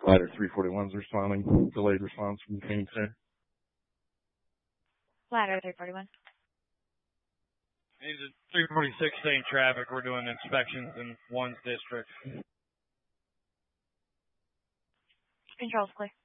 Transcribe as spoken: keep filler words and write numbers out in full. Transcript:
Ladder three forty-one's responding. Delayed response from Phoenix Air. Ladder three forty-one. Needs a three forty-six staying traffic. We're doing inspections in one's district. Control's clear.